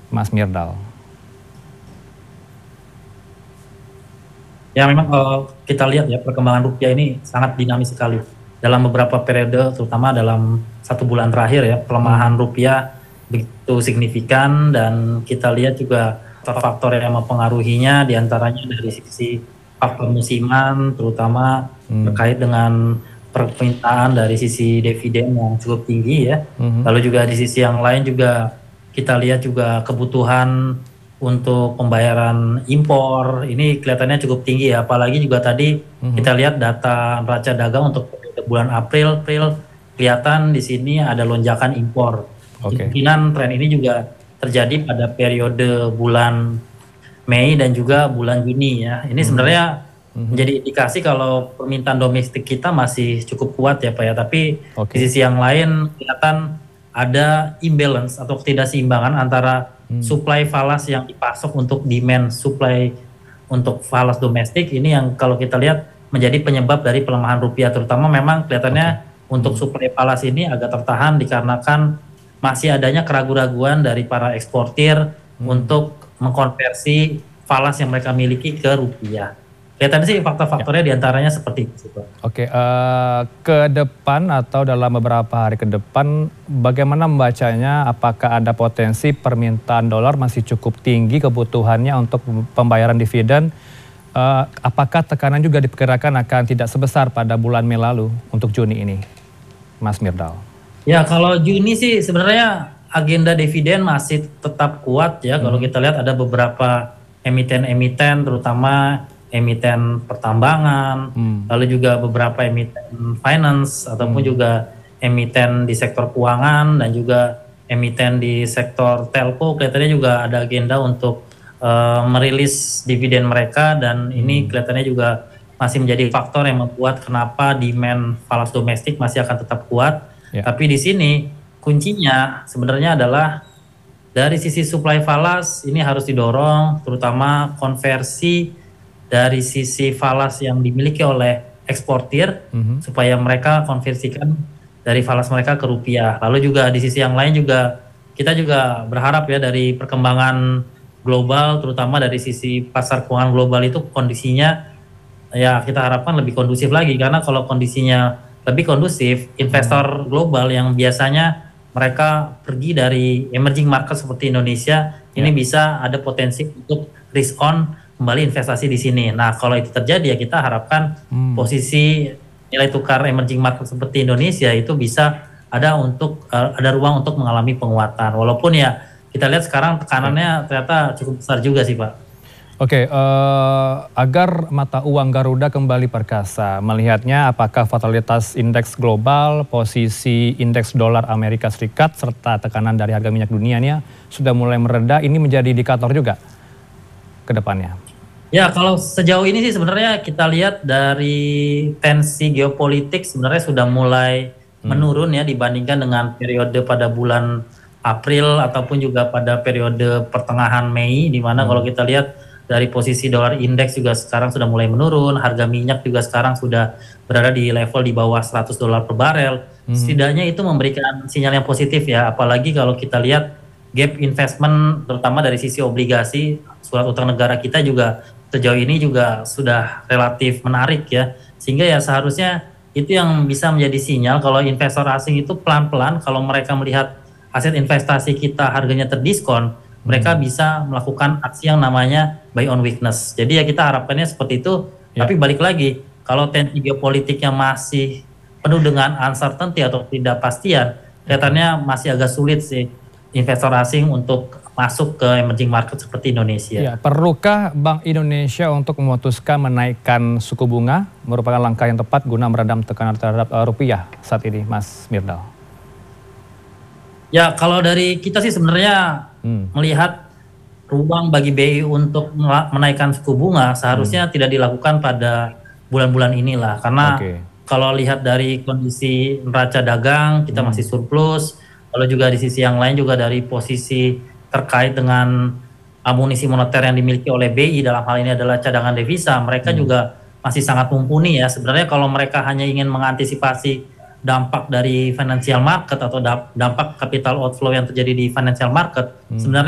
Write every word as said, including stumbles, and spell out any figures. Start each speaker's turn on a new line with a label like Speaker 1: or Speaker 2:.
Speaker 1: Mas Mirdal?
Speaker 2: Ya memang kalau kita lihat ya perkembangan rupiah ini sangat dinamis sekali. Dalam beberapa periode terutama dalam satu bulan terakhir ya pelemahan
Speaker 1: Hmm.
Speaker 2: rupiah begitu signifikan dan kita lihat juga faktor-faktor yang mempengaruhinya diantaranya dari sisi faktor musiman terutama
Speaker 1: Hmm.
Speaker 2: terkait dengan permintaan dari sisi dividen yang cukup tinggi ya.
Speaker 1: Mhm.
Speaker 2: Lalu juga di sisi yang lain juga kita lihat juga kebutuhan untuk pembayaran impor ini kelihatannya cukup tinggi ya, apalagi juga tadi
Speaker 1: Mhm.
Speaker 2: kita lihat data neraca dagang untuk bulan April, April kelihatan di sini ada lonjakan impor.
Speaker 1: Oke.
Speaker 2: Kemungkinan tren ini juga terjadi pada periode bulan Mei dan juga bulan Juni ya. Ini
Speaker 1: Mhm.
Speaker 2: sebenarnya
Speaker 1: Mhm.
Speaker 2: menjadi indikasi kalau permintaan domestik kita masih cukup kuat ya Pak ya, tapi di
Speaker 1: Oke.
Speaker 2: sisi yang lain kelihatan ada imbalance atau ketidakseimbangan antara
Speaker 1: Mmm.
Speaker 2: supply falas yang dipasok untuk demand supply untuk falas domestik ini yang kalau kita lihat menjadi penyebab dari pelemahan rupiah terutama memang
Speaker 1: Oke.
Speaker 2: kelihatannya untuk
Speaker 1: Mhm.
Speaker 2: suplai falas ini agak tertahan dikarenakan masih adanya keraguan-raguan dari para eksportir
Speaker 1: Mhm.
Speaker 2: untuk mengkonversi falas yang mereka miliki ke rupiah. Kelihatannya sih
Speaker 1: Ya.
Speaker 2: faktor-faktornya diantaranya seperti itu Pak.
Speaker 1: Oke, eee, ke depan atau dalam beberapa hari ke depan bagaimana membacanya? Apakah ada potensi permintaan dolar masih cukup tinggi kebutuhannya untuk pembayaran dividen? Eee, apakah tekanan juga diperkirakan akan tidak sebesar pada bulan Mei lalu untuk Juni ini, Mas Mirdal?
Speaker 2: Ya kalau Juni sih sebenarnya agenda dividen masih tetap kuat ya, kalau
Speaker 1: Mhm.
Speaker 2: kita lihat ada beberapa emiten-emiten terutama emiten pertambangan,
Speaker 1: Mmm.
Speaker 2: lalu juga beberapa emiten finance ataupun
Speaker 1: Mmm.
Speaker 2: juga emiten di sektor keuangan dan juga emiten di sektor telco kelihatannya juga ada agenda untuk, eee, merilis dividen mereka dan ini
Speaker 1: Mmm.
Speaker 2: kelihatannya juga masih menjadi faktor yang membuat kenapa demand falas domestik masih akan tetap kuat.
Speaker 1: Ya.
Speaker 2: Tapi di sini kuncinya sebenarnya adalah dari sisi supply falas ini harus didorong terutama konversi dari sisi falas yang dimiliki oleh eksportir
Speaker 1: Mhm.
Speaker 2: supaya mereka konversikan dari falas mereka ke rupiah. Lalu juga di sisi yang lain juga kita juga berharap ya dari perkembangan global terutama dari sisi pasar keuangan global itu kondisinya ya kita harapkan lebih kondusif lagi karena kalau kondisinya lebih kondusif
Speaker 1: Mhm.
Speaker 2: investor global yang biasanya mereka pergi dari emerging market seperti Indonesia ini
Speaker 1: Ya.
Speaker 2: bisa ada potensi untuk risk on kembali investasi di sini. Nah kalau itu terjadi ya kita harapkan
Speaker 1: Mmm.
Speaker 2: posisi nilai tukar emerging market seperti Indonesia itu bisa ada untuk, eee, ada ruang untuk mengalami penguatan. Walaupun ya kita lihat sekarang
Speaker 1: Oke.
Speaker 2: tekanannya ternyata cukup besar juga sih Pak.
Speaker 1: Oke, eee, agar mata uang Garuda kembali perkasa, melihatnya apakah volatilitas indeks global, posisi indeks dolar Amerika Serikat, serta tekanan dari harga minyak dunianya sudah mulai mereda, ini menjadi indikator juga ke depannya?
Speaker 2: Ya kalau sejauh ini sih sebenarnya kita lihat dari tensi geopolitik sebenarnya sudah mulai
Speaker 1: Mmm.
Speaker 2: menurun ya dibandingkan dengan periode pada bulan April ataupun juga pada periode pertengahan Mei, di mana kalau
Speaker 1: Mmm.
Speaker 2: kita lihat dari posisi dolar indeks juga sekarang sudah mulai menurun, harga minyak juga sekarang sudah berada di level di bawah seratus dolar per barel.
Speaker 1: Mhm.
Speaker 2: Setidaknya itu memberikan sinyal yang positif ya, apalagi kalau kita lihat gap investment terutama dari sisi obligasi, surat utang negara kita juga sejauh ini juga sudah relatif menarik ya. Sehingga ya seharusnya itu yang bisa menjadi sinyal kalau investor asing itu pelan-pelan kalau mereka melihat aset investasi kita harganya terdiskon, mereka
Speaker 1: Mmm.
Speaker 2: bisa melakukan aksi yang namanya buy on weakness. Jadi ya kita harapkannya seperti itu,
Speaker 1: Ya.
Speaker 2: tapi balik lagi kalau tensi geopolitiknya masih penuh dengan uncertainty atau ketidakpastian,
Speaker 1: Oke.
Speaker 2: kelihatannya masih agak sulit sih investor asing untuk masuk ke emerging market seperti
Speaker 1: Ya,
Speaker 2: Indonesia.
Speaker 1: perlukah Bank Indonesia untuk memutuskan menaikkan suku bunga merupakan langkah yang tepat guna meredam tekanan terhadap, eee, rupiah saat ini, Mas Mirdal?
Speaker 2: Ya kalau dari kita sih sebenarnya
Speaker 1: Mmm.
Speaker 2: melihat ruang bagi B I untuk mela menaikkan suku bunga
Speaker 1: Mmm.
Speaker 2: seharusnya tidak dilakukan pada bulan-bulan inilah. Karena
Speaker 1: Oke.
Speaker 2: kalau lihat dari kondisi neraca dagang kita masih
Speaker 1: Mmm.
Speaker 2: surplus, lalu juga di sisi yang lain juga dari posisi terkait dengan amunisi moneter yang dimiliki oleh B I dalam hal ini adalah cadangan devisa, mereka
Speaker 1: Mmm.
Speaker 2: juga masih sangat mumpuni ya. Sebenarnya kalau mereka hanya ingin mengantisipasi dampak dari financial market atau dap dampak capital outflow yang terjadi di financial market,
Speaker 1: Mmm.
Speaker 2: sebenarnya